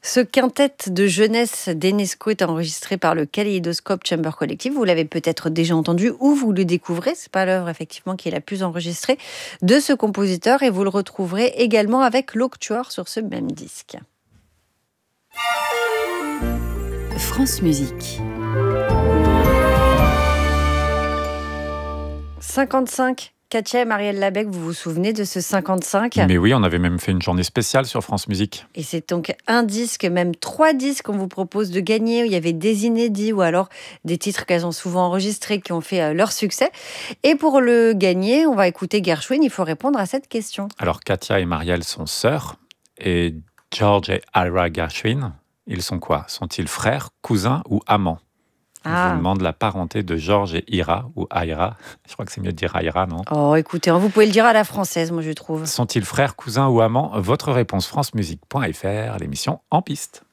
Ce quintet de jeunesse d'Enesco est enregistré par le Kaleidoscope Chamber Collective. Vous l'avez peut-être déjà entendu ou vous le découvrez. C'est pas l'œuvre effectivement qui est la plus enregistrée de ce compositeur et vous le retrouverez également avec l'Octuor sur ce même disque. France Musique. 55. Katia et Marielle Labec, vous vous souvenez de ce 55 ? Mais oui, on avait même fait une journée spéciale sur France Musique. Et c'est donc un disque, même 3 disques qu'on vous propose de gagner. Il y avait des inédits ou alors des titres qu'elles ont souvent enregistrés qui ont fait leur succès. Et pour le gagner, on va écouter Gershwin. Il faut répondre à cette question. Alors Katia et Marielle sont sœurs et George et Ira Gershwin, ils sont quoi ? Sont-ils frères, cousins ou amants ? Je vous demande la parenté de George et Ira, ou Ira. Je crois que c'est mieux de dire Ira, non ? Oh, écoutez, vous pouvez le dire à la française, moi je trouve. Sont-ils frères, cousins ou amants ? Votre réponse francemusique.fr, l'émission En Piste.